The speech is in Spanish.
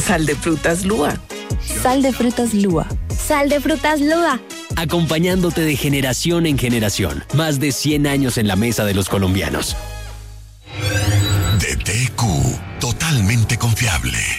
Sal de frutas Lúa. Sal de frutas Lúa. Sal de frutas Lúa. Acompañándote de generación en generación. Más de 100 años en la mesa de los colombianos. DTQ, totalmente confiable.